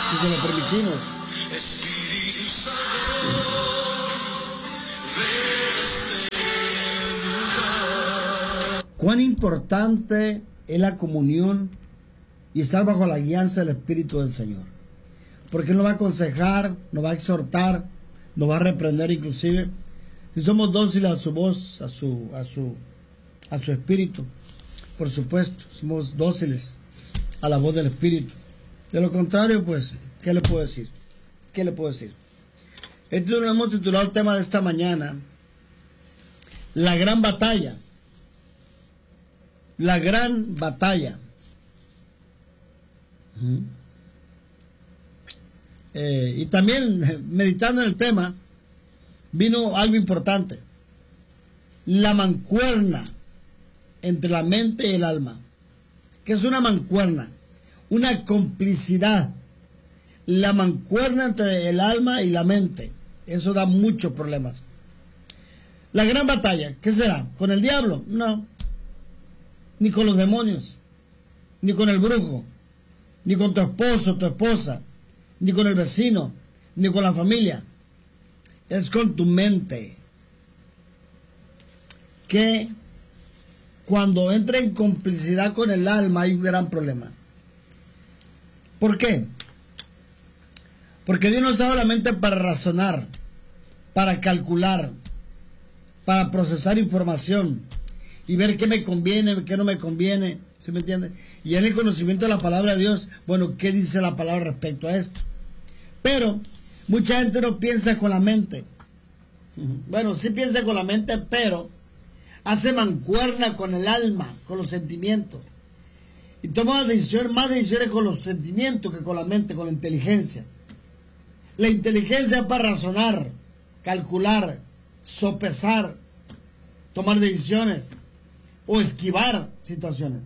y se lo permitimos. Cuán importante es la comunión y estar bajo la guianza del Espíritu del Señor, porque Él nos va a aconsejar, nos va a exhortar, nos va a reprender inclusive, si somos dóciles a su voz, a su Espíritu. Por supuesto, somos dóciles a la voz del Espíritu. De lo contrario, pues, ¿qué le puedo decir? ¿Qué le puedo decir? Esto lo hemos titulado el tema de esta mañana: la gran batalla. La gran batalla. Y también, meditando en el tema, vino algo importante: la mancuerna entre la mente y el alma. ¿Qué es una mancuerna? Una complicidad. La mancuerna entre el alma y la mente. Eso da muchos problemas. La gran batalla, ¿qué será? ¿Con el diablo? No. Ni con los demonios, ni con el brujo, ni con tu esposo, tu esposa, ni con el vecino, ni con la familia. Es con tu mente, que cuando entra en complicidad con el alma hay un gran problema. ¿Por qué? Porque Dios nos ha dado la mente para razonar, para calcular, para procesar información y ver qué me conviene, qué no me conviene, ¿sí me entiende? Y en el conocimiento de la palabra de Dios, bueno, ¿qué dice la palabra respecto a esto? Pero mucha gente no piensa con la mente. Bueno, sí piensa con la mente, pero hace mancuerna con el alma, con los sentimientos. Y toma decisiones, más decisiones con los sentimientos que con la mente, con la inteligencia. La inteligencia es para razonar, calcular, sopesar, tomar decisiones o esquivar situaciones.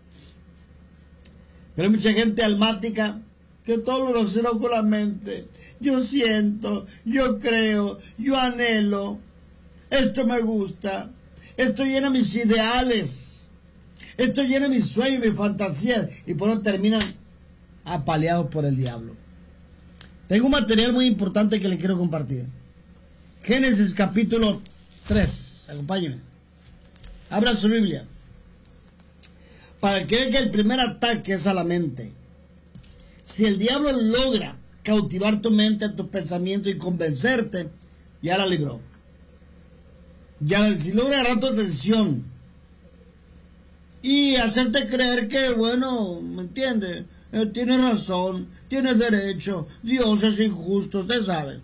Pero hay mucha gente almática que todo lo relaciona con la mente. Yo siento, yo creo, yo anhelo, esto me gusta, esto llena mis ideales, esto llena mis sueños, mis fantasías, y por eso terminan apaleados por el diablo. Tengo un material muy importante que le quiero compartir. Génesis capítulo 3, acompáñenme. Abra su Biblia para que vea que el primer ataque es a la mente. Si el diablo logra cautivar tu mente, tus pensamientos y convencerte, ya la libró. Ya, si logra agarrar tu atención y hacerte creer que, bueno, ¿me entiendes? Tienes razón, tienes derecho, Dios es injusto, usted sabe.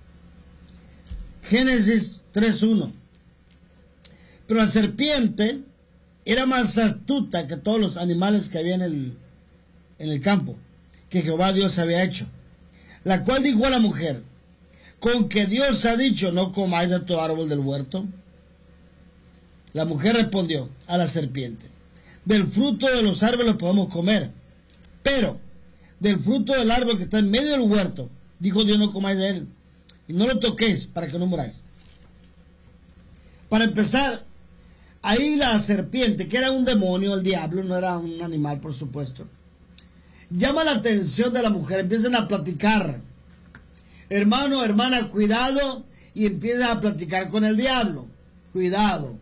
Génesis 3:1. Pero la serpiente era más astuta que todos los animales que había en el campo, que Jehová Dios había hecho, la cual dijo a la mujer: ¿con que Dios ha dicho, no comáis de todo árbol del huerto? La mujer respondió a la serpiente: del fruto de los árboles podemos comer, pero del fruto del árbol que está en medio del huerto, dijo Dios, no comáis de él, y no lo toquéis para que no muráis. Para empezar, ahí la serpiente, que era un demonio, el diablo, no era un animal, por supuesto, llama la atención de la mujer. Empiezan a platicar: hermano, hermana, cuidado, y empiezan a platicar con el diablo. Cuidado.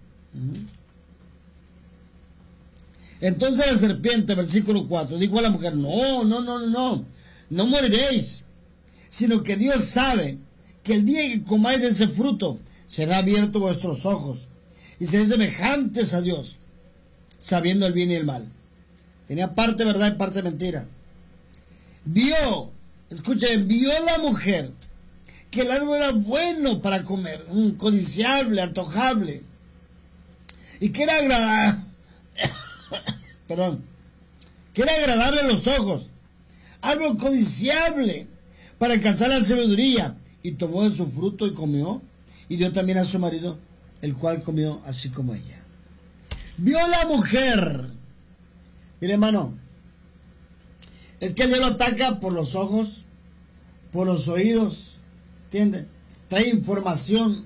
Entonces la serpiente, versículo 4, dijo a la mujer: no moriréis, sino que Dios sabe que el día que comáis de ese fruto, será abierto vuestros ojos y seréis semejantes a Dios, sabiendo el bien y el mal. Tenía parte verdad y parte mentira. Escuchen, vio la mujer que el árbol era bueno para comer, codiciable, antojable, y que era agradable, que era agradable a los ojos, árbol codiciable para alcanzar la sabiduría, y tomó de su fruto y comió, y dio también a su marido, el cual comió así como ella. Vio la mujer. Mire, hermano, es que el diablo ataca por los ojos, por los oídos, ¿entiendes? Trae información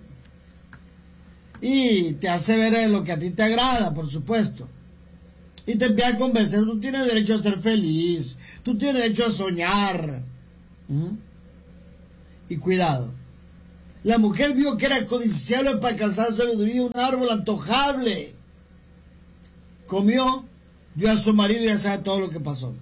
y te hace ver lo que a ti te agrada, por supuesto. Y te empieza a convencer: tú tienes derecho a ser feliz, tú tienes derecho a soñar, Y cuidado. La mujer vio que era codiciable para alcanzar sabiduría, un árbol antojable. Comió, dio a su marido y ya sabe todo lo que pasó.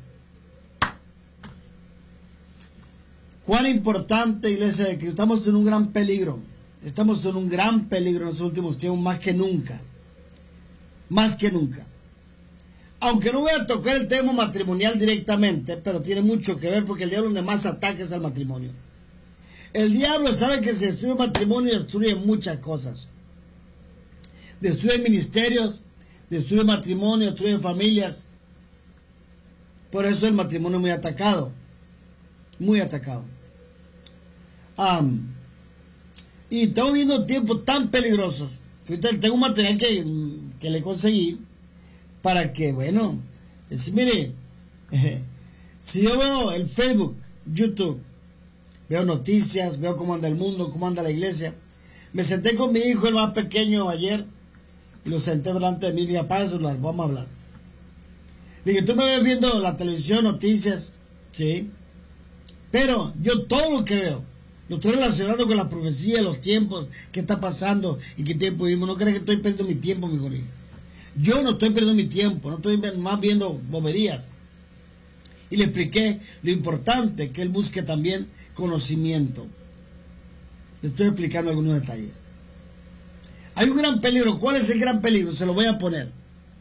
Cuán importante, iglesia de Cristo. Estamos en un gran peligro. Estamos en un gran peligro en los últimos tiempos, más que nunca. Más que nunca. Aunque no voy a tocar el tema matrimonial directamente, pero tiene mucho que ver porque el diablo donde más ataca es al matrimonio. El diablo sabe que si destruye matrimonio, destruye muchas cosas. Destruye ministerios, destruye matrimonio, destruye familias. Por eso el matrimonio es muy atacado. Muy atacado. Y estamos viendo tiempos tan peligrosos. Que ahorita tengo un material que le conseguí para que, bueno, decir, mire, si yo veo el Facebook, YouTube, veo noticias, veo cómo anda el mundo, cómo anda la iglesia. Me senté con mi hijo, el más pequeño, ayer, y lo senté delante de mí y dije, apaga el celular, vamos a hablar. Dije, tú me ves viendo la televisión, noticias, sí, pero yo todo lo que veo, lo estoy relacionando con la profecía, los tiempos, qué está pasando y qué tiempo vivimos. No crees que estoy perdiendo mi tiempo, mi hijo. Yo no estoy perdiendo mi tiempo, no estoy más viendo boberías. Y le expliqué lo importante que él busque también conocimiento. Le estoy explicando algunos detalles. Hay un gran peligro. ¿Cuál es el gran peligro? Se lo voy a poner.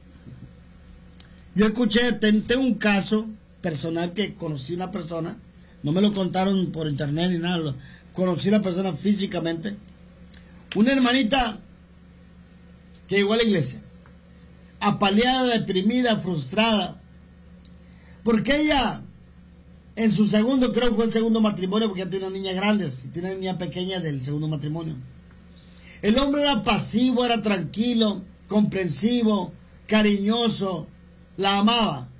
Yo escuché, tengo un caso personal que conocí una persona. No me lo contaron por internet ni nada. Conocí a la persona físicamente. Una hermanita que llegó a la iglesia. Apaleada, deprimida, frustrada. Porque ella, en su segundo, creo que fue el segundo matrimonio, porque ya tiene una niña grande, tiene una niña pequeña del segundo matrimonio. El hombre era pasivo, era tranquilo, comprensivo, cariñoso, la amaba.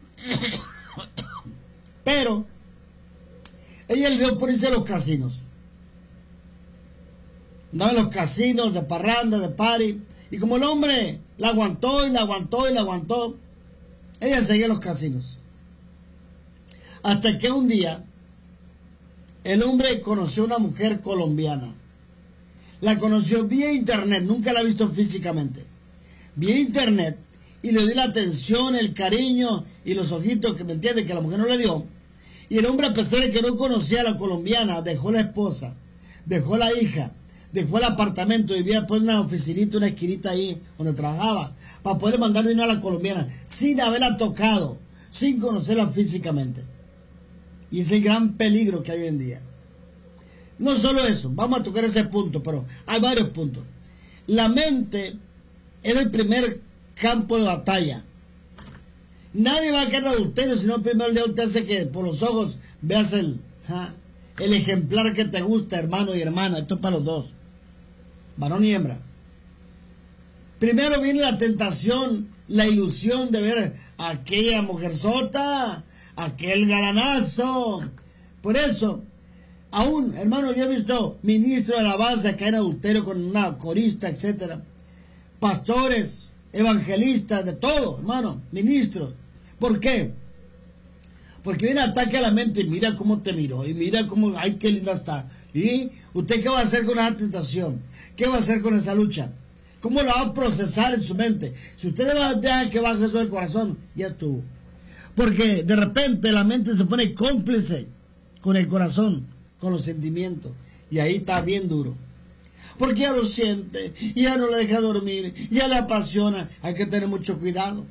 Pero ella le dio por irse a los casinos. Andaba en los casinos, de parranda, de party. Y como el hombre la aguantó y la aguantó y la aguantó, ella seguía en los casinos. Hasta que un día el hombre conoció a una mujer colombiana. La conoció vía internet, nunca la ha visto físicamente. Vía internet, y le dio la atención, el cariño y los ojitos que me entiende que la mujer no le dio. Y el hombre, a pesar de que no conocía a la colombiana, dejó la esposa, dejó la hija, dejó el apartamento, vivía después en una oficinita, una esquinita ahí donde trabajaba, para poder mandar dinero a la colombiana, sin haberla tocado, sin conocerla físicamente. Y ese es el gran peligro que hay hoy en día. No solo eso, vamos a tocar ese punto, pero hay varios puntos. La mente es el primer campo de batalla. Nadie va a caer en adulterio, sino el primer día te hace que por los ojos veas el ejemplar que te gusta, hermano y hermana. Esto es para los dos, varón y hembra. Primero viene la tentación, la ilusión de ver a aquella mujerzota, aquel galanazo. Por eso, aún, hermano, yo he visto ministros de alabanza caer en adulterio con una corista, etcétera. Pastores, evangelistas, de todo, hermano, ministros. ¿Por qué? Porque viene ataque a la mente, mira cómo te miró, y mira cómo, ay, qué linda está. ¿Y usted qué va a hacer con esa tentación? ¿Qué va a hacer con esa lucha? ¿Cómo lo va a procesar en su mente? Si usted va a dejar que baje eso del corazón, ya estuvo. Porque de repente la mente se pone cómplice con el corazón, con los sentimientos, y ahí está bien duro. Porque ya lo siente, ya no le deja dormir, ya le apasiona. Hay que tener mucho cuidado.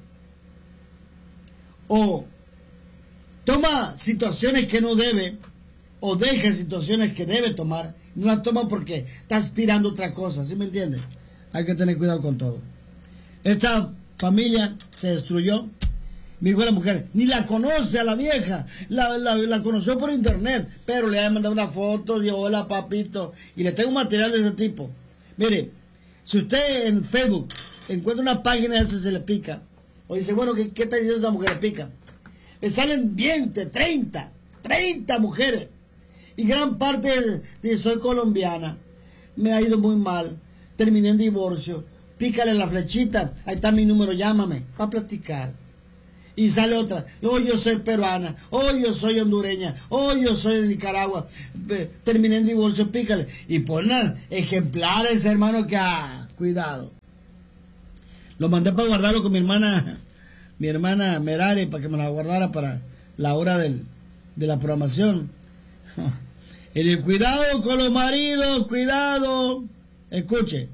O toma situaciones que no debe, o deja situaciones que debe tomar, no las toma porque está aspirando a otra cosa, ¿sí me entiende? Hay que tener cuidado con todo. Esta familia se destruyó. Me dijo la mujer, ni la conoce a la vieja, la conoció por internet, pero le ha mandado una foto, dijo, hola papito, y le tengo material de ese tipo. Mire, si usted en Facebook encuentra una página de esa, se le pica, o dice, bueno, ¿qué está diciendo esa mujer? Le pica. Le salen 20, 30 mujeres, y gran parte dice, soy colombiana, me ha ido muy mal, terminé en divorcio, pícale la flechita, ahí está mi número, llámame, para platicar. Y sale otra, oh, yo soy peruana, oh, yo soy hondureña, oh, yo soy de Nicaragua, terminé en divorcio, pícale. Y ponen ejemplares, hermano, que cuidado. Lo mandé para guardarlo con mi hermana Merari, para que me la guardara para la hora de la programación. Y cuidado con los maridos, cuidado. Escuche.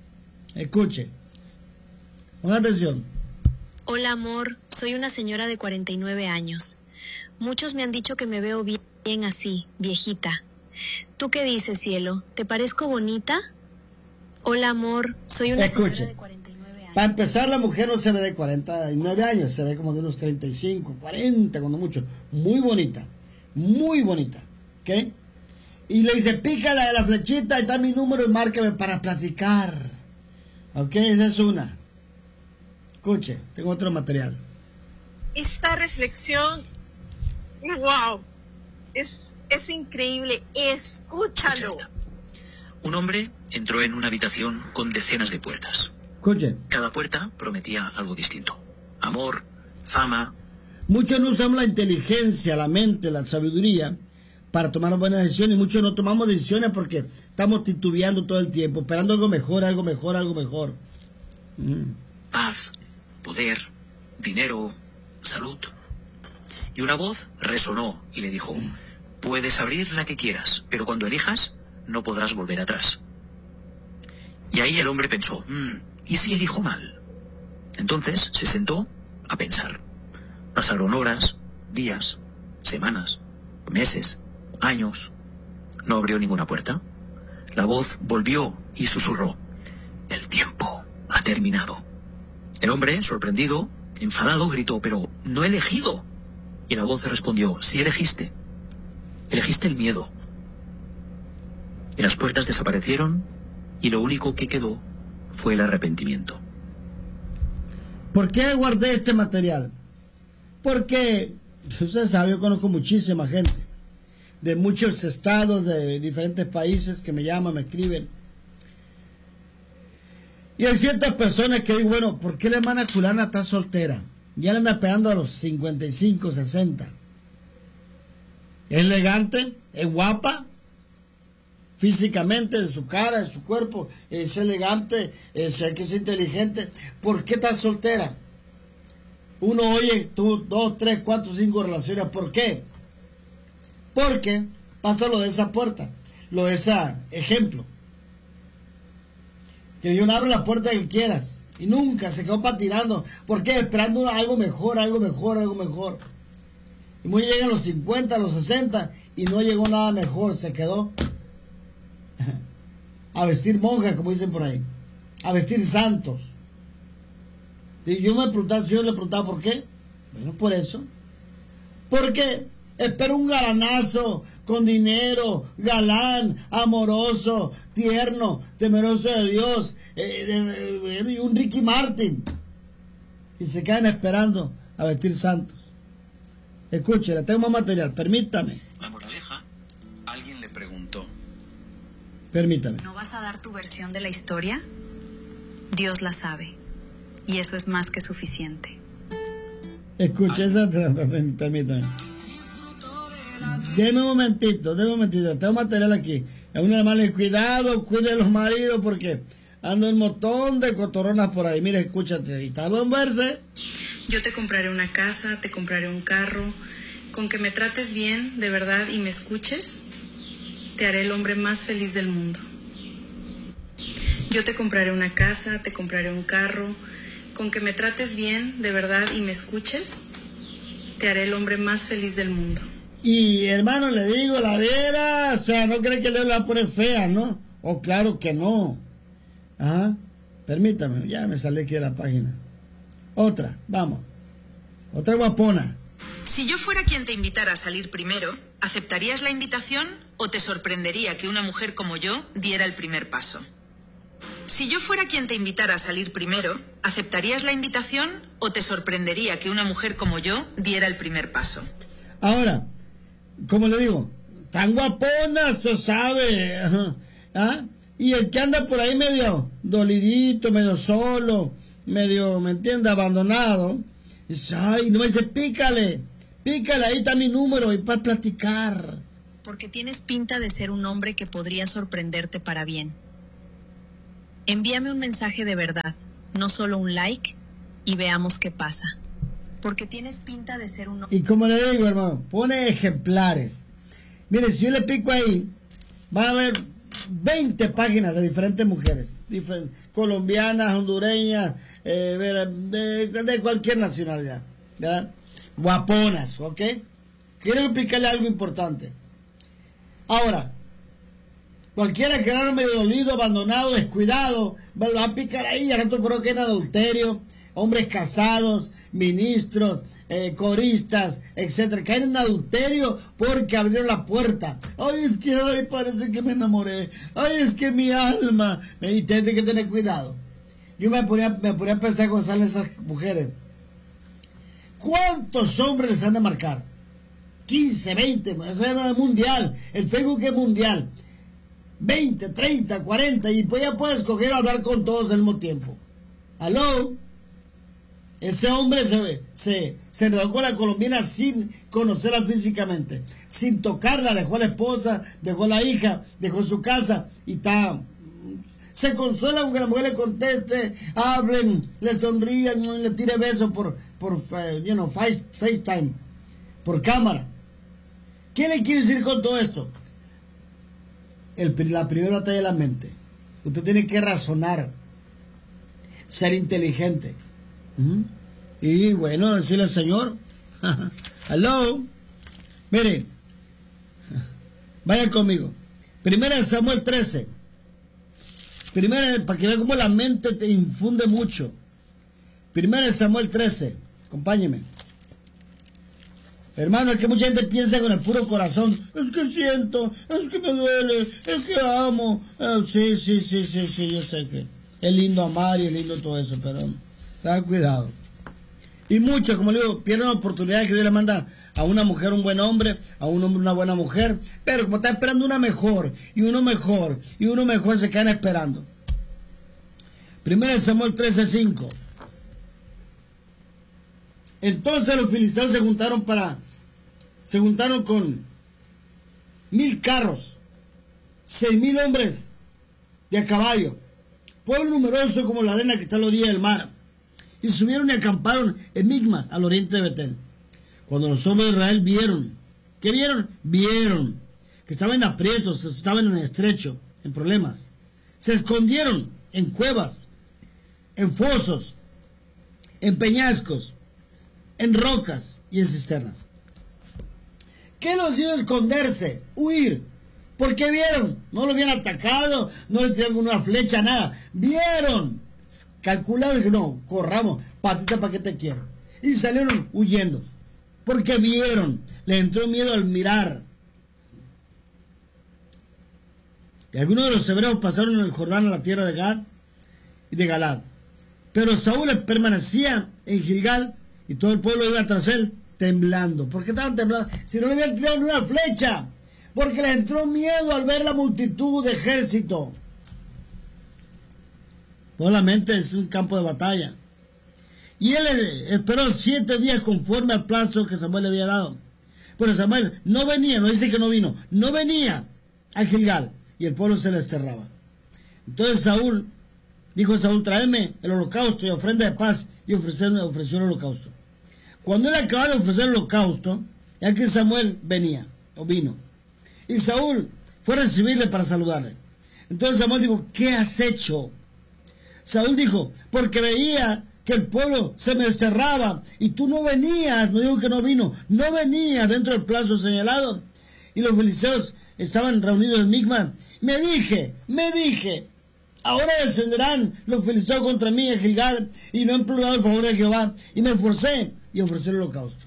Ponga atención. Hola amor, soy una señora de 49 años. Muchos me han dicho que me veo bien así, viejita. ¿Tú qué dices, cielo? ¿Te parezco bonita? Hola amor, soy una señora de 49 años. Para empezar, la mujer no se ve de 49 años, se ve como de unos 35, 40, cuando mucho. Muy bonita, ¿ok? Y le dice, pícala de la flechita, ahí está mi número y márcame para platicar. ¿Ok? Esa es una. Escuche, tengo otro material. Esta reflexión, wow, es increíble, escúchalo. Un hombre entró en una habitación con decenas de puertas. Escuche. Cada puerta prometía algo distinto. Amor, fama. Muchos no usamos la inteligencia, la mente, la sabiduría para tomar buenas decisiones. Muchos no tomamos decisiones porque estamos titubeando todo el tiempo, esperando algo mejor. Paz, poder, dinero, salud. Y una voz resonó y le dijo, puedes abrir la que quieras, pero cuando elijas no podrás volver atrás. Y ahí el hombre pensó, ¿y si elijo mal? Entonces se sentó a pensar. Pasaron horas, días, semanas, meses, años. No abrió ninguna puerta. La voz volvió y susurró, el tiempo ha terminado. El hombre, sorprendido, enfadado, gritó, pero no he elegido. Y la voz respondió, sí elegiste. Elegiste el miedo. Y las puertas desaparecieron y lo único que quedó fue el arrepentimiento. ¿Por qué guardé este material? Porque, usted sabe, yo conozco muchísima gente de muchos estados, de diferentes países que me llaman, me escriben. Y hay ciertas personas que digo, bueno, ¿por qué la hermana fulana está soltera? Ya le anda pegando a los 55, 60. Es elegante, es guapa, físicamente, de su cara, de su cuerpo, es elegante, que es inteligente. ¿Por qué está soltera? Uno oye tú 2, 3, 4, 5 relaciones. ¿Por qué? Porque pasa lo de esa puerta, lo de ese ejemplo. Que Dios abre la puerta que quieras y nunca se quedó patinando. ¿Por qué? Esperando algo mejor. Y muy llegan los 50, los 60 y no llegó nada mejor, se quedó a vestir monjas, como dicen por ahí, a vestir santos. Y yo le preguntaba ¿por qué? Bueno, por eso. Porque espero un galanazo con dinero, galán, amoroso, tierno, temeroso de Dios, y un Ricky Martin. Y se quedan esperando a vestir santos. Escúchela, tengo más material, permítame. La moraleja, alguien le preguntó. Permítame. ¿No vas a dar tu versión de la historia? Dios la sabe. Y eso es más que suficiente. Escuche esa, permítame. Deme un momentito, tengo material aquí. Es una hermana, cuidado, cuide los maridos porque anda un montón de cotorronas por ahí. Mira, escúchate, ¿está buen verse? Yo te compraré una casa, te compraré un carro. Con que me trates bien, de verdad, y me escuches, te haré el hombre más feliz del mundo. Yo te compraré una casa, te compraré un carro. Con que me trates bien, de verdad, y me escuches, te haré el hombre más feliz del mundo. Y hermano, le digo, la vera, o sea, no cree que le la pone fea, ¿no? Oh, claro que no. Ajá, permítame, ya me salí aquí de la página. Otra, vamos. Otra guapona. Si yo fuera quien te invitara a salir primero, ¿aceptarías la invitación o te sorprendería que una mujer como yo diera el primer paso? Si yo fuera quien te invitara a salir primero, ¿aceptarías la invitación o te sorprendería que una mujer como yo diera el primer paso? Ahora, como le digo, tan guapona, se sabe. ¿Ah? Y el que anda por ahí medio dolidito, medio solo, medio, ¿me entiende?, abandonado, Dice, ay, no me dice, pícale, ahí está mi número y para platicar. Porque tienes pinta de ser un hombre que podría sorprenderte para bien. Envíame un mensaje de verdad, no solo un like, y veamos qué pasa. Porque tienes pinta de ser un hombre... Y como le digo, hermano, pone ejemplares. Mire, si yo le pico ahí, va a haber 20 páginas de diferentes mujeres, colombianas, hondureñas, de cualquier nacionalidad, ¿verdad? Guaponas, ¿ok? Quiero explicarle algo importante. Ahora, cualquiera que era medio dolido, abandonado, descuidado, va a picar ahí, y al rato creo que era adulterio, hombres casados, ministros, coristas, etcétera, caen en adulterio porque abrieron la puerta. Ay, es que ay, parece que me enamoré. Ay, es que mi alma. Y tiene que tener cuidado. Yo me ponía a pensar cuando salen esas mujeres. ¿Cuántos hombres les han de marcar? 15, 20, eso es mundial. El Facebook es mundial. 20, 30, 40, y pues ya puedes escoger hablar con todos al mismo tiempo. ¿Aló? Ese hombre se enredó con la colombiana sin conocerla físicamente, sin tocarla, dejó a la esposa, dejó a la hija, dejó su casa y está... Se consuela con que la mujer le conteste, hablen, le sonrían, le tire besos por FaceTime, por cámara. ¿Qué le quiere decir con todo esto? La primera batalla de la mente. Usted tiene que razonar, ser inteligente. Y bueno, decirle al Señor, hello, mire, vaya conmigo. Primera de Samuel 13. Para que vea cómo la mente te infunde mucho. Primera de Samuel 13. Acompáñeme. Hermano, es que mucha gente piensa con el puro corazón. Es que siento, es que me duele, es que amo. Sí, yo sé que es lindo amar y es lindo todo eso, pero ten cuidado. Y muchos, como le digo, pierden la oportunidad que Dios le manda a una mujer un buen hombre, a un hombre una buena mujer, pero como está esperando una mejor, y uno mejor, se quedan esperando. Primero Samuel 13:5. Entonces los filisteos se juntaron con 1000 carros, 6000 hombres de a caballo, pueblo numeroso como la arena que está a la orilla del mar, y subieron y acamparon en Migmas, al oriente de Betel. Cuando los hombres de Israel vieron, ¿qué vieron? Vieron que estaban en aprietos, estaban en estrecho, en problemas. Se escondieron en cuevas, en fosos, en peñascos, en rocas y en cisternas. ¿Qué los hizo esconderse? Huir. ¿Por qué vieron? No lo habían atacado, no les tiraron una flecha, nada. Vieron, calcularon que no, corramos, patita para que te quiero. Y salieron huyendo. Porque vieron, les entró miedo al mirar. Y algunos de los hebreos pasaron en el Jordán a la tierra de Gad y de Galad. Pero Saúl permanecía en Gilgal y todo el pueblo iba tras él temblando. ¿Por qué estaban temblando? Si no le habían tirado ni una flecha. Porque les entró miedo al ver la multitud de ejército. Solamente es un campo de batalla. Y él esperó 7 días conforme al plazo que Samuel le había dado. Pero Samuel no venía, no dice que no vino, no venía a Gilgal. Y el pueblo se le desterraba. Entonces dijo Saúl, tráeme el holocausto y ofrenda de paz. Y ofreció el holocausto. Cuando él acababa de ofrecer el holocausto, ya que Samuel vino. Y Saúl fue a recibirle para saludarle. Entonces Samuel dijo, ¿qué has hecho? Saúl dijo, porque veía que el pueblo se me desterraba y tú no venías, no digo que no vino, no venías dentro del plazo señalado. Y los filisteos estaban reunidos en Migma. Me dije, ahora descenderán los filisteos contra mí en Gilgal y no he implorado el favor de Jehová. Y me esforcé y ofrecí el holocausto.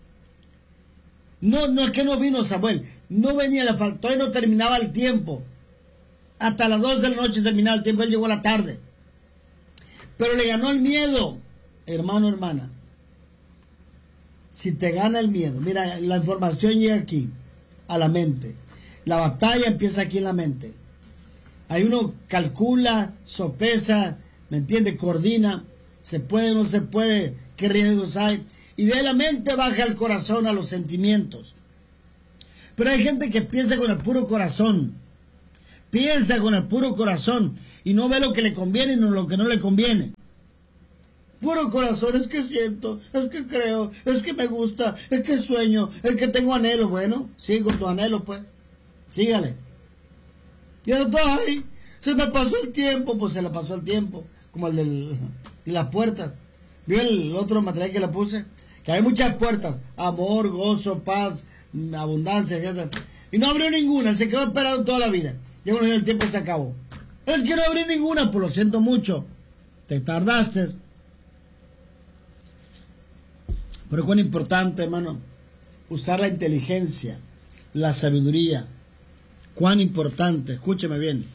No es que no vino Samuel, no venía, le faltó y no terminaba el tiempo. Hasta las 2 de la noche terminaba el tiempo, él llegó a la tarde. Pero le ganó el miedo, hermano, hermana. Si te gana el miedo, mira, la información llega aquí, a la mente. La batalla empieza aquí en la mente. Ahí uno calcula, sopesa, ¿me entiende? Coordina, se puede, no se puede, qué riesgos hay. Y de la mente baja el corazón a los sentimientos. Pero hay gente que piensa con el puro corazón. Piensa con el puro corazón y no ve lo que le conviene y no lo que no le conviene. Puro corazón, es que siento, es que creo, es que me gusta, es que sueño, es que tengo anhelo. Bueno, sigue con tu anhelo, pues. Sígale. Y ahora ay, se me pasó el tiempo, pues se le pasó el tiempo. Como el de las puertas. ¿Vio el otro material que le puse? Que hay muchas puertas. Amor, gozo, paz, abundancia, etc. Y no abrió ninguna, se quedó esperando toda la vida. Ya cuando el tiempo se acabó. Es que no abrí ninguna, pues lo siento mucho. Te tardaste. Pero cuán importante, hermano, usar la inteligencia, la sabiduría. Cuán importante, escúcheme bien.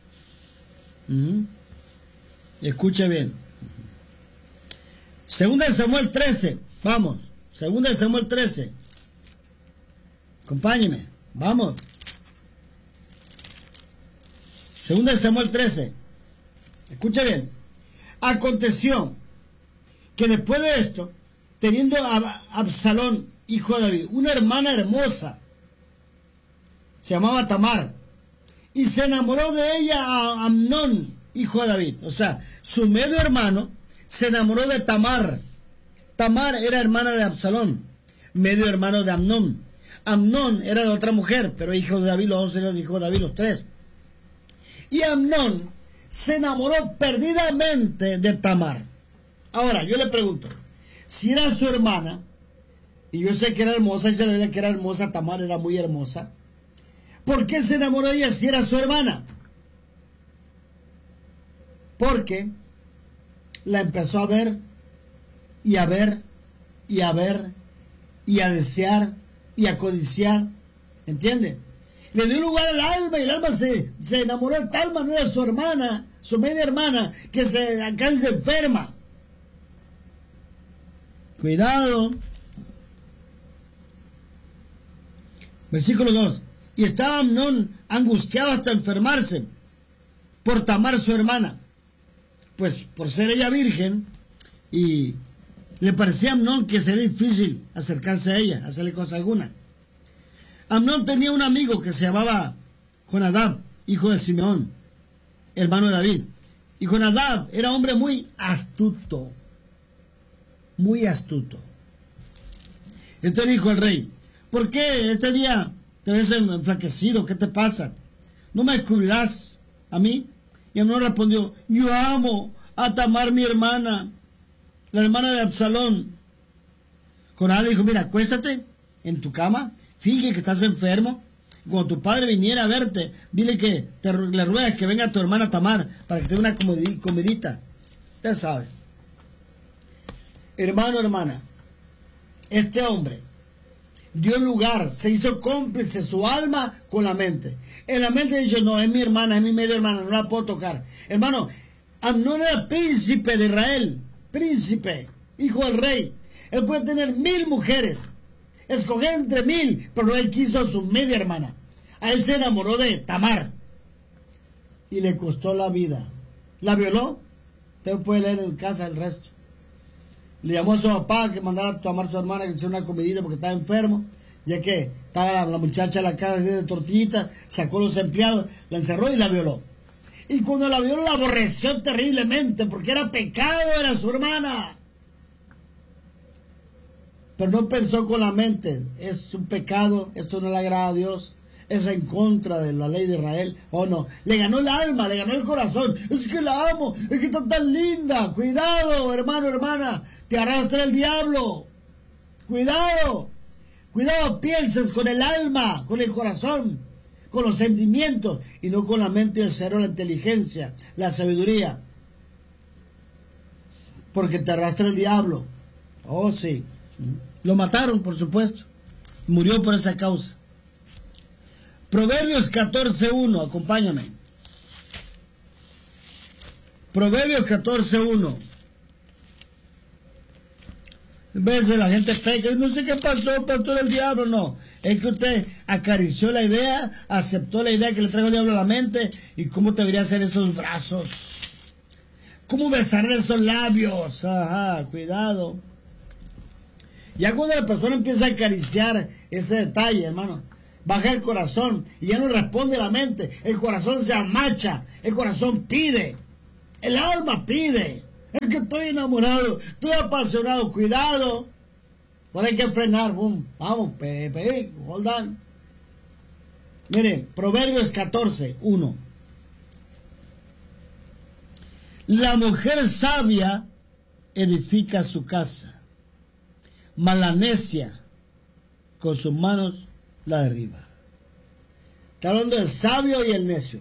Escuche bien. Segunda de Samuel 13, vamos. Segunda de Samuel 13. Acompáñeme, vamos. Segunda de Samuel 13. Escuche bien. Aconteció que después de esto, teniendo a Absalón, hijo de David, una hermana hermosa, se llamaba Tamar, y se enamoró de ella a Amnón, hijo de David. O sea, su medio hermano se enamoró de Tamar. Tamar era hermana de Absalón, medio hermano de Amnón. Amnón era de otra mujer, pero hijo de David, los dos eran hijos de David, los tres. Y Amnón se enamoró perdidamente de Tamar. Ahora, yo le pregunto, si era su hermana, y yo sé que era hermosa, y se le veía que era hermosa, Tamar era muy hermosa, ¿por qué se enamoró de ella si era su hermana? Porque la empezó a ver, y a ver, y a ver, y a desear, y a codiciar, ¿entiende? Le dio lugar al alma, y el alma se enamoró de tal manera su hermana, su media hermana, que acá se enferma. Cuidado. Versículo 2. Y estaba Amnón angustiado hasta enfermarse por Tamar su hermana, pues por ser ella virgen, y le parecía a Amnón que sería difícil acercarse a ella, hacerle cosa alguna. Amnón tenía un amigo que se llamaba Jonadab, hijo de Simeón, hermano de David. Y Jonadab era hombre muy astuto. Muy astuto. Este dijo al rey: ¿por qué este día te ves enflaquecido? ¿Qué te pasa? ¿No me descubrirás a mí? Y Amnón respondió: yo amo a Tamar, mi hermana, la hermana de Absalón. Jonadab le dijo: mira, acuéstate en tu cama, finge que estás enfermo. Cuando tu padre viniera a verte, dile que le ruegas que venga tu hermana Tamar para que te dé una comidita. Usted sabe. Hermano, hermana, este hombre dio lugar, se hizo cómplice su alma con la mente. En la mente dijo: no, es mi hermana, es mi media hermana, no la puedo tocar. Hermano, Amnón era príncipe de Israel, príncipe, hijo del rey. Él puede tener 1000 mujeres, escoger entre 1000, pero él quiso a su media hermana. A él se enamoró de Tamar y le costó la vida. ¿La violó? Usted puede leer en casa el resto. Le llamó a su papá que mandara a tomar a su hermana que hiciera una comidita porque estaba enfermo, ya que estaba la muchacha en la casa de tortillitas, sacó a los empleados, la encerró y la violó. Y cuando la violó la aborreció terriblemente porque era pecado, era su hermana. Pero no pensó con la mente: es un pecado, esto no le agrada a Dios, es en contra de la ley de Israel. Oh no, le ganó el alma, le ganó el corazón. Es que la amo, es que está tan linda. Cuidado, hermano, hermana, te arrastra el diablo. Cuidado, cuidado, pienses con el alma, con el corazón, con los sentimientos y no con la mente, el cerebro, la inteligencia, la sabiduría. Porque te arrastra el diablo. Oh sí. Lo mataron, por supuesto. Murió por esa causa. Proverbios 14:1, acompáñame. Proverbios 14:1. A veces la gente peca y no sé qué pasó, pastor, el diablo. No, es que usted acarició la idea, aceptó la idea que le trajo el diablo a la mente. ¿Y cómo te debería hacer esos brazos? ¿Cómo besar esos labios? Ajá, cuidado. Ya cuando la persona empieza a acariciar ese detalle, hermano, baja el corazón y ya no responde la mente. El corazón se amacha, el corazón pide, el alma pide. Es que estoy enamorado, estoy apasionado, cuidado. Por hay que frenar, boom, vamos, Pepe, hold on. Mire, Proverbios 14:1. La mujer sabia edifica su casa, mas la necia con sus manos la derriba. Está hablando del sabio y el necio.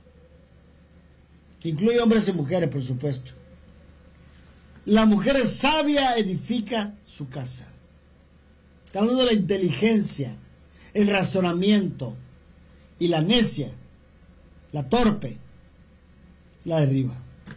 Incluye hombres y mujeres, por supuesto. La mujer sabia edifica su casa. Está hablando de la inteligencia, el razonamiento. Y la necia, la torpe, la derriba.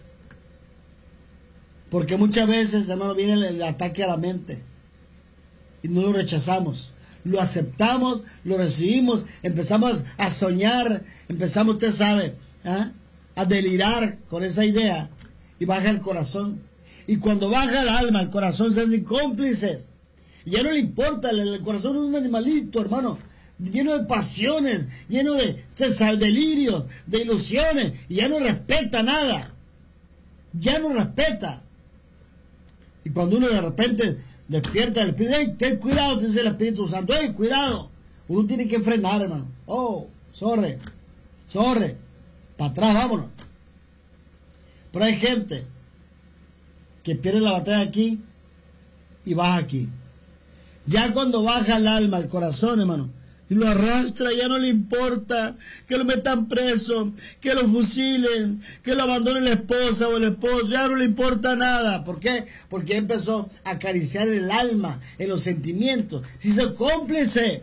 Porque muchas veces, hermano, viene el ataque a la mente. Y no lo rechazamos. Lo aceptamos, lo recibimos, empezamos a soñar, empezamos, usted sabe, a delirar con esa idea. Y baja el corazón. Y cuando baja el alma, el corazón se hace cómplices. Y ya no le importa, el corazón es un animalito, hermano, lleno de pasiones, lleno de delirios, de ilusiones, y ya no respeta nada. Ya no respeta. Y cuando uno de repente despierta el Espíritu, hey, ten cuidado, dice el Espíritu Santo, hey, cuidado. Uno tiene que frenar, hermano. Oh, sorry, para atrás, vámonos. Pero hay gente que pierde la batalla aquí y baja aquí. Ya cuando baja el alma, el corazón, hermano, y lo arrastra, ya no le importa que lo metan preso, que lo fusilen, que lo abandone la esposa o el esposo, ya no le importa nada. ¿Por qué? Porque empezó a acariciar el alma, en los sentimientos, se hizo cómplice.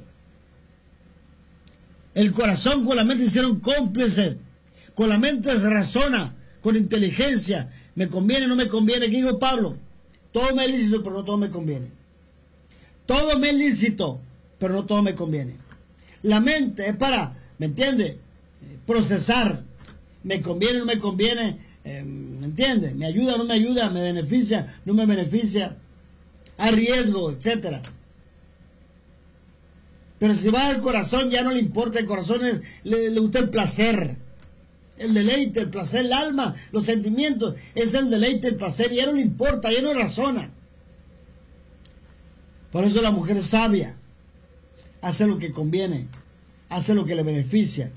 El corazón con la mente se hicieron cómplices, con la mente se razona, con inteligencia, me conviene, no me conviene. ¿Qué dijo Pablo? Todo me es lícito, pero no todo me conviene. Todo me es lícito, pero no todo me conviene. La mente es para, ¿me entiende? Procesar. Me conviene, no me conviene, ¿me entiende? Me ayuda, no me ayuda, me beneficia, no me beneficia. Hay riesgo, etc. Pero si va al corazón, ya no le importa. El corazón le gusta el placer, el deleite, el placer, el alma, los sentimientos. Es el deleite, el placer, y ya no le importa, ya no razona. Por eso la mujer sabia hace lo que conviene, hace lo que le beneficia.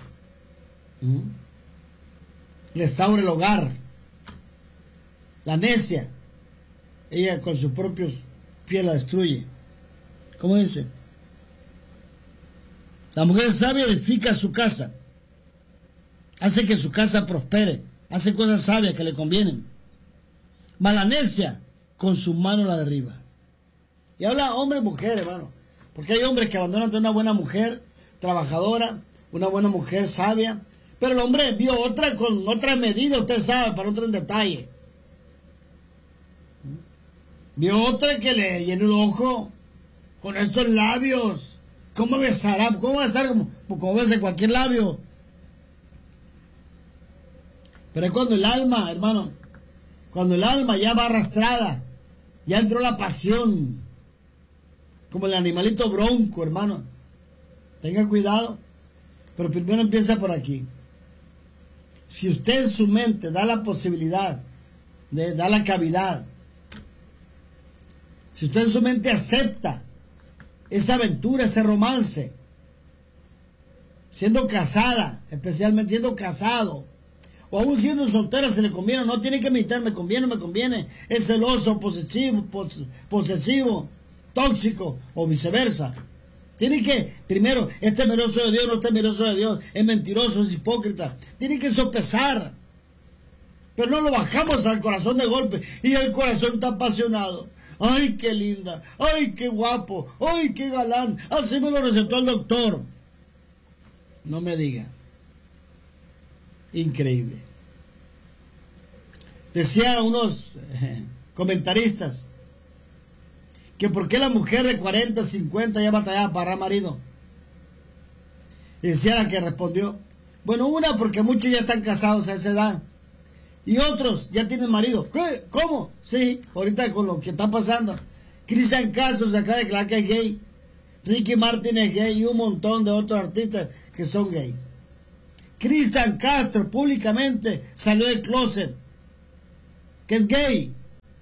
Restaura el hogar. La necia, ella con sus propios pies la destruye. ¿Cómo dice? La mujer sabia edifica su casa, hace que su casa prospere, hace cosas sabias que le convienen. Mas la necia con su mano la derriba. Y habla hombre y mujer, hermano. Porque hay hombres que abandonan a una buena mujer trabajadora, una buena mujer sabia, pero el hombre vio otra con otra medida, usted sabe, para otro en detalle. Vio otra que le llenó el ojo con estos labios. ¿Cómo besará? ¿Cómo besar? Como besa cualquier labio. Pero es cuando el alma, hermano, cuando el alma ya va arrastrada, ya entró la pasión. Como el animalito bronco, hermano. Tenga cuidado. Pero primero empieza por aquí. Si usted en su mente da la posibilidad, da la cavidad. Si usted en su mente acepta esa aventura, ese romance, siendo casada, especialmente siendo casado, o aún siendo soltera, se le conviene, no tiene que meditar, me conviene, no me conviene, es celoso, posesivo, tóxico o viceversa. Tiene que, primero, es temeroso de Dios, no es temeroso de Dios, es mentiroso, es hipócrita. Tiene que sopesar. Pero no lo bajamos al corazón de golpe y el corazón está apasionado. ¡Ay, qué linda! ¡Ay, qué guapo! ¡Ay, qué galán! Así me lo recetó el doctor. No me diga. Increíble. Decía unos comentaristas que por qué la mujer de 40, 50 ya batallaba para agarrar marido. Y decía la que respondió, bueno, una porque muchos ya están casados a esa edad y otros ya tienen marido. ¿Qué? ¿Cómo? Sí, ahorita con lo que está pasando, Cristian Castro se acaba de declarar que es gay. Ricky Martin es gay y un montón de otros artistas que son gays. Cristian Castro públicamente salió del closet que es gay.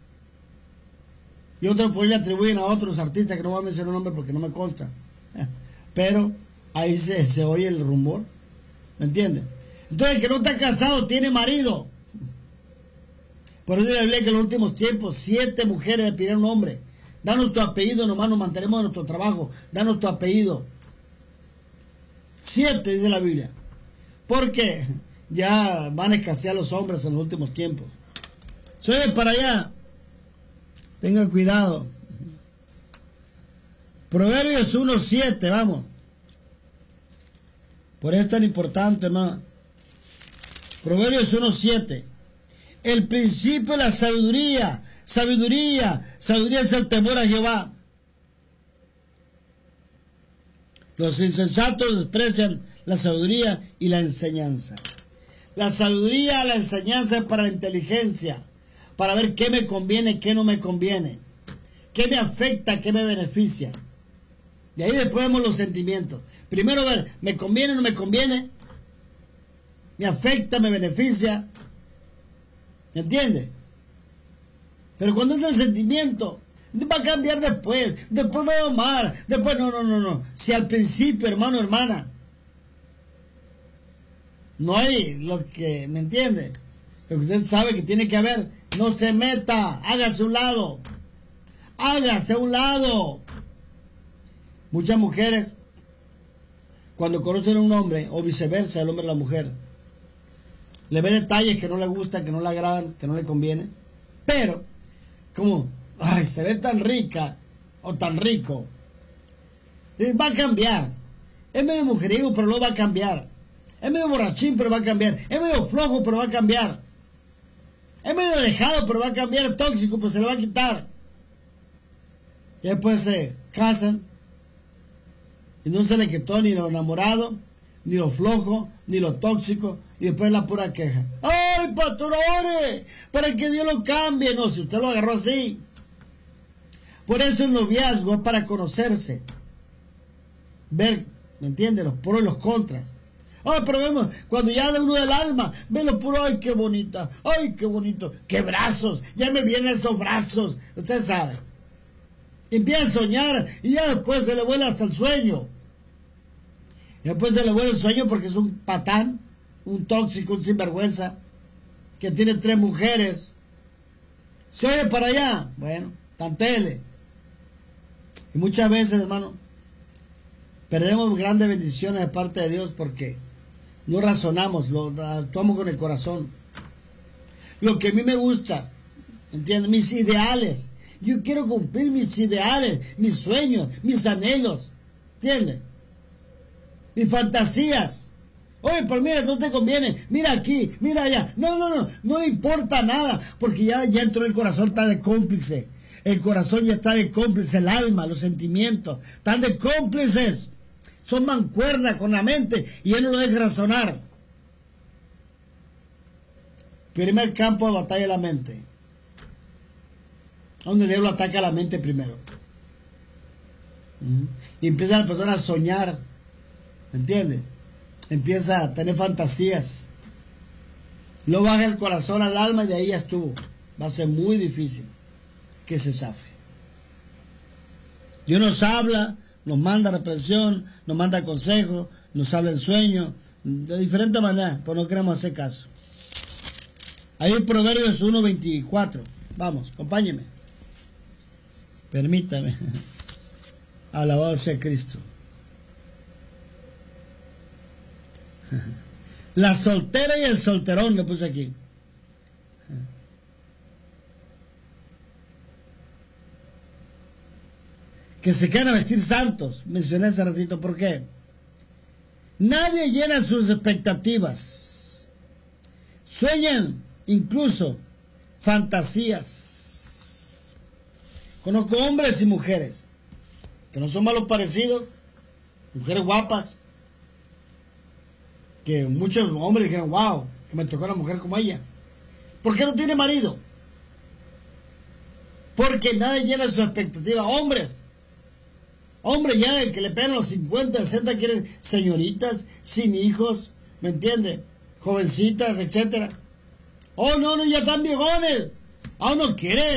Y otros por ahí le atribuyen a otros artistas que no voy a mencionar nombre porque no me consta. Pero ahí se oye el rumor. ¿Me entiendes? Entonces el que no está casado tiene marido. Por eso le hablé que en los últimos tiempos 7 mujeres le pidieron un hombre. Danos tu apellido, nomás nos mantenemos en nuestro trabajo. Danos tu apellido. 7 dice la Biblia. Porque ya van a escasear los hombres en los últimos tiempos. Soy para allá. Tengan cuidado. Proverbios 1:7, vamos. Por eso es tan importante, hermano. Proverbios 1:7. El principio de la sabiduría. Sabiduría es el temor a Jehová. Los insensatos desprecian la sabiduría y la enseñanza. La sabiduría, la enseñanza es para la inteligencia, para ver qué me conviene, qué no me conviene, qué me afecta, qué me beneficia. De ahí después vemos los sentimientos. Primero ver, ¿me conviene o no me conviene? ¿Me afecta, me beneficia? ¿Me entiendes? Pero cuando es el sentimiento, va a cambiar después me va a amar, después no. Si al principio, hermano, hermana, no hay lo que, ¿me entiende? Lo que usted sabe que tiene que haber, no se meta, hágase un lado. Hágase a un lado. Muchas mujeres, cuando conocen a un hombre, o viceversa, el hombre a la mujer, le ven detalles que no le gustan, que no le agradan, que no le conviene, pero, como, ay, se ve tan rica, o tan rico, va a cambiar. Es medio mujeriego, pero lo va a cambiar. Es medio borrachín, pero va a cambiar. Es medio flojo, pero va a cambiar. Es medio dejado, pero va a cambiar. Es tóxico, pero se le va a quitar. Y después se casan. Y no se le quitó ni lo enamorado, ni lo flojo, ni lo tóxico. Y después la pura queja. ¡Ay, pastor, ore! Para que Dios lo cambie. No, si usted lo agarró así. Por eso el noviazgo es para conocerse. Ver, ¿me entiende? Los pros y los contras. Ay, pero vemos, cuando ya da uno del alma, ve lo puro, ay, qué bonita, ay, qué bonito, qué brazos, ya me vienen esos brazos, usted sabe. Empieza a soñar y ya después se le vuela hasta el sueño. Y después se le vuela el sueño porque es un patán, un tóxico, un sinvergüenza, que tiene 3 mujeres. ¿Se oye para allá? Bueno, tantele. Y muchas veces, hermano, perdemos grandes bendiciones de parte de Dios porque no razonamos, lo actuamos con el corazón. Lo que a mí me gusta, ¿entiendes? Mis ideales. Yo quiero cumplir mis ideales, mis sueños, mis anhelos, ¿entiendes? Mis fantasías. Oye, pero mira, no te conviene, mira aquí, mira allá. No importa nada, porque ya entró el corazón, está de cómplice. El corazón ya está de cómplice, el alma, los sentimientos, están de cómplices. Son mancuernas con la mente y él no lo deja razonar. Primer campo de batalla de la mente. Donde el diablo ataca a la mente primero. Y empieza la persona a soñar. ¿Me entiendes? Empieza a tener fantasías. Luego baja el corazón al alma y de ahí ya estuvo. Va a ser muy difícil que se zafe. Dios nos habla, nos manda reprensión, nos manda consejo, nos habla en sueño, de diferente manera, pero no queremos hacer caso. Ahí en Proverbios 1:24. Vamos, acompáñeme. Permítame. Alabado sea Cristo. La soltera y el solterón le puse aquí. Que se quedan a vestir santos. Mencioné hace ratito por qué. Nadie llena sus expectativas. Sueñan incluso fantasías. Conozco hombres y mujeres que no son malos parecidos, mujeres guapas, que muchos hombres dijeron, wow, que me tocó una mujer como ella. ¿Por qué no tiene marido? Porque nadie llena su expectativa. Hombres ya que le pegan los 50, 60 quieren señoritas, sin hijos, ¿me entiende? Jovencitas, etcétera. Oh, no, ya están viejones. Ah, no quiere.